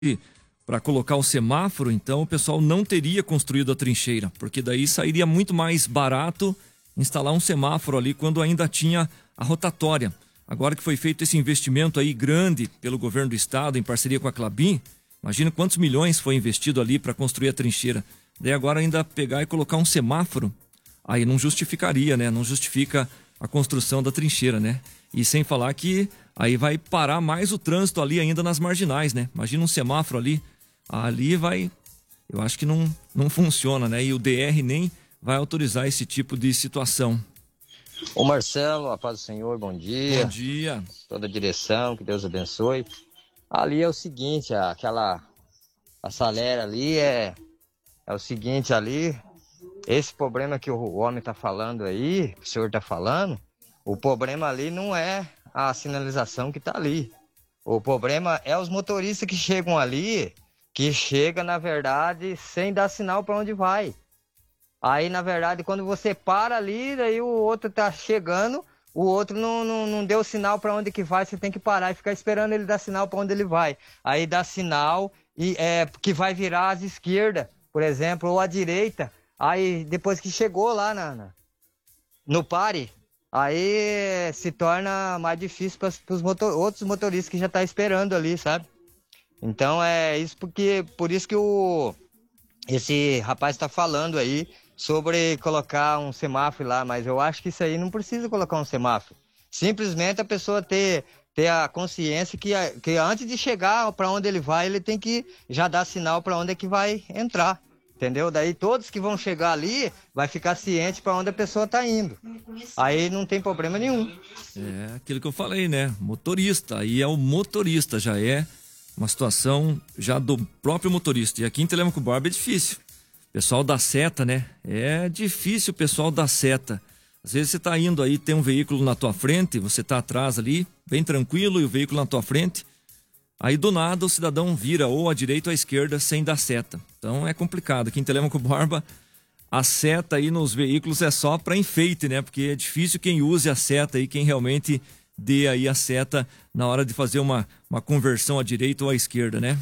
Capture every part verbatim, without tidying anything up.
para colocar o semáforo, então o pessoal não teria construído a trincheira, porque daí sairia muito mais barato instalar um semáforo ali quando ainda tinha a rotatória. Agora que foi feito esse investimento aí grande pelo governo do estado, em parceria com a Klabin, imagina quantos milhões foi investido ali para construir a trincheira. Daí agora ainda pegar e colocar um semáforo, aí não justificaria, né? Não justifica a construção da trincheira, né? E sem falar que aí vai parar mais o trânsito ali ainda nas marginais, né? Imagina um semáforo ali, ali vai... Eu acho que não, não funciona, né? E o D R nem vai autorizar esse tipo de situação. Ô Marcelo, a paz do Senhor, bom dia. Bom dia. Toda a direção, que Deus abençoe. Ali é o seguinte, aquela acelera ali é, é o seguinte ali, esse problema que o homem tá falando aí, o senhor tá falando, o problema ali não é a sinalização que tá ali. O problema é os motoristas que chegam ali, que chegam, na verdade, sem dar sinal para onde vai. Aí, na verdade, quando você para ali, aí o outro tá chegando, o outro não, não, não deu sinal para onde que vai, você tem que parar e ficar esperando ele dar sinal para onde ele vai. Aí dá sinal e, é, que vai virar às esquerdas, por exemplo, ou à direita. Aí, depois que chegou lá na, na, no pare, aí se torna mais difícil para os motor, outros motoristas que já estão tá esperando ali, sabe? Então, é isso porque, por isso que o, esse rapaz está falando aí, sobre colocar um semáforo lá, mas eu acho que isso aí não precisa colocar um semáforo. Simplesmente a pessoa ter, ter a consciência que, que antes de chegar para onde ele vai, ele tem que já dar sinal para onde é que vai entrar, entendeu? Daí todos que vão chegar ali vai ficar ciente para onde a pessoa está indo. Aí não tem problema nenhum. É aquilo que eu falei, né? Motorista, aí é o motorista, já é uma situação já do próprio motorista. E aqui em Telêmaco Borba é difícil. Pessoal da seta, né? É difícil o pessoal da seta. Às vezes você tá indo aí, tem um veículo na tua frente, você tá atrás ali, bem tranquilo, e o veículo na tua frente. Aí do nada o cidadão vira ou à direita ou à esquerda sem dar seta. Então é complicado. Aqui em Telêmaco Borba, a seta aí nos veículos é só para enfeite, né? Porque é difícil quem use a seta aí, quem realmente dê aí a seta na hora de fazer uma, uma conversão à direita ou à esquerda, né?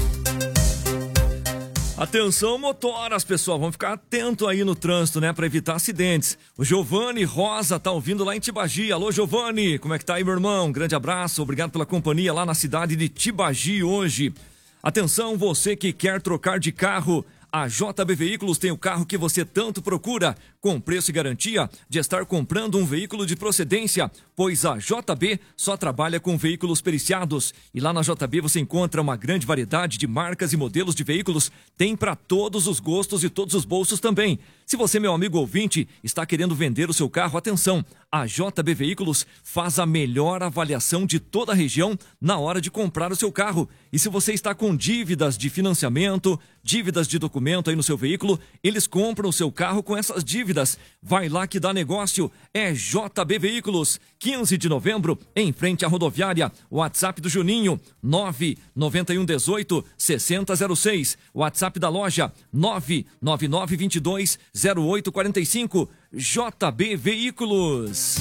Atenção, motoras, pessoal, vamos ficar atento aí no trânsito, né, para evitar acidentes. O Giovanni Rosa tá ouvindo lá em Tibagi. Alô, Giovanni, como é que tá aí, meu irmão? Grande abraço, obrigado pela companhia lá na cidade de Tibagi hoje. Atenção, você que quer trocar de carro, a J B Veículos tem o carro que você tanto procura, com preço e garantia de estar comprando um veículo de procedência, pois a J B só trabalha com veículos periciados. E lá na J B você encontra uma grande variedade de marcas e modelos de veículos, tem para todos os gostos e todos os bolsos também. Se você, meu amigo ouvinte, está querendo vender o seu carro, atenção, a J B Veículos faz a melhor avaliação de toda a região na hora de comprar o seu carro. E se você está com dívidas de financiamento, dívidas de documento aí no seu veículo, eles compram o seu carro com essas dívidas. Vai lá que dá negócio, é J B Veículos, quinze de novembro, em frente à rodoviária. WhatsApp do Juninho, nove nove um um oito seis zero zero seis. WhatsApp da loja, nove nove nove dois dois zero oito quatro cinco. J B Veículos.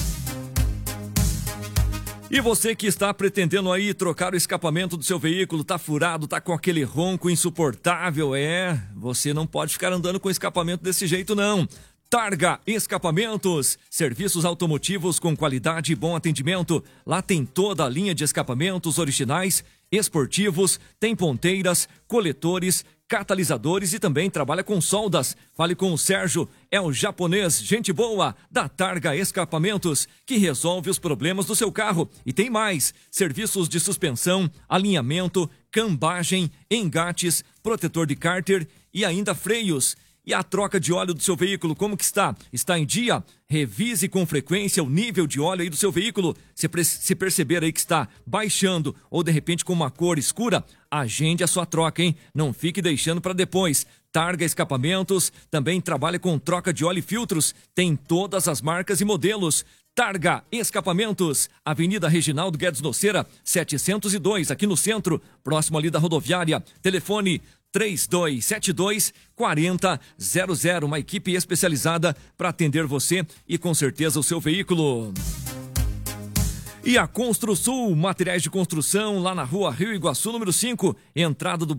E você que está pretendendo aí trocar o escapamento do seu veículo, tá furado, tá com aquele ronco insuportável, é, você não pode ficar andando com escapamento desse jeito não. Targa Escapamentos, serviços automotivos com qualidade e bom atendimento. Lá tem toda a linha de escapamentos originais, esportivos, tem ponteiras, coletores, catalisadores e também trabalha com soldas. Fale com o Sérgio, é o japonês, gente boa, da Targa Escapamentos, que resolve os problemas do seu carro. E tem mais, serviços de suspensão, alinhamento, cambagem, engates, protetor de cárter e ainda freios. E a troca de óleo do seu veículo, como que está? Está em dia? Revise com frequência o nível de óleo aí do seu veículo. Se, se perceber aí que está baixando ou de repente com uma cor escura, agende a sua troca, hein? Não fique deixando para depois. Targa Escapamentos também trabalha com troca de óleo e filtros. Tem todas as marcas e modelos. Targa Escapamentos, Avenida Reginaldo Guedes Noceira, setecentos e dois, aqui no centro, próximo ali da rodoviária. Telefone três dois sete dois, quatro zero zero zero, uma equipe especializada para atender você e com certeza o seu veículo. E a Construsul, materiais de construção, lá na rua Rio Iguaçu, número cinco, entrada do